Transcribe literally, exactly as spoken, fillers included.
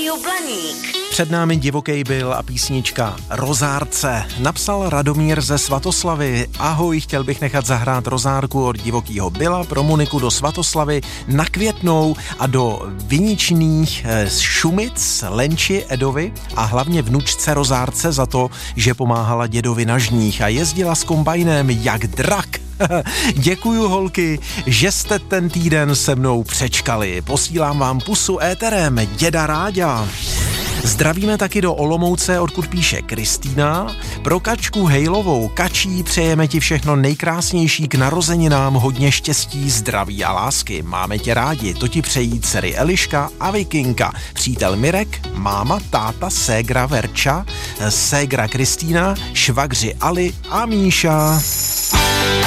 Rádio Blaník. Před námi divokej byl a písnička Rozárce. Napsal Radomír ze Svatoslavy. Ahoj, chtěl bych nechat zahrát Rozárku od divokýho Byla pro Moniku do Svatoslavy na Květnou a do viničných Šumic, Lenči, Edovi a hlavně vnučce Rozárce za to, že pomáhala dědovi na žních a jezdila s kombajnem jak drak. Děkuju, holky, že jste ten týden se mnou přečkali. Posílám vám pusu éterem, děda Ráďa. Zdravíme taky do Olomouce, odkud píše Kristýna. Pro Kačku Hejlovou, Kačí, přejeme ti všechno nejkrásnější k narozeninám, hodně štěstí, zdraví a lásky. Máme tě rádi, to ti přejí dcery Eliška a Vikinka, přítel Mirek, máma, táta, ségra Verča, ségra Kristýna, švagři Ali a Míša.